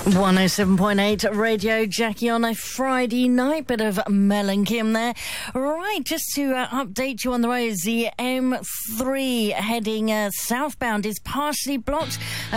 107.8 Radio Jackie on a Friday night. Bit of Mel and Kim there. Right, just to update you on the roads, the M3 heading southbound is partially blocked